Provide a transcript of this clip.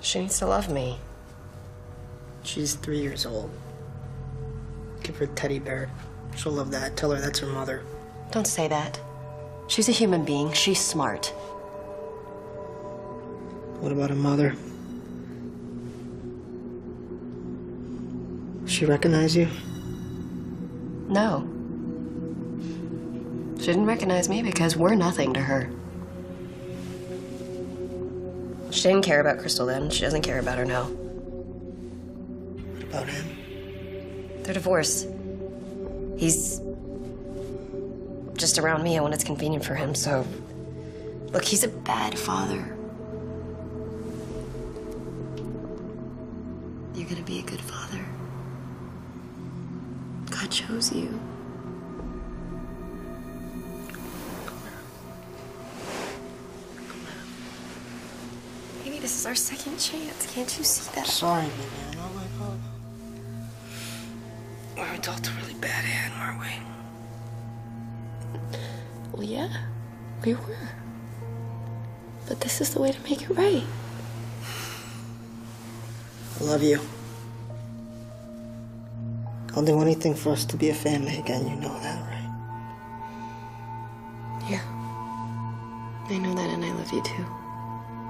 She needs to love me. She's 3 years old. Give her a teddy bear. She'll love that. Tell her that's her mother. Don't say that. She's a human being. She's smart. What about her mother? She recognize you? No. She didn't recognize me because we're nothing to her. She didn't care about Crystal then. She doesn't care about her now. What about him? They're divorced. He's just around me when it's convenient for him, so... Look, he's a bad father. You're gonna be a good father. God chose you. Maybe this is our second chance. Can't you see that? Sorry, baby. I know, we're dealt a really bad hand, weren't we? Well, yeah, we were. But this is the way to make it right. I love you. I'll do anything for us to be a family again, you know that, right? Yeah. I know that, and I love you too.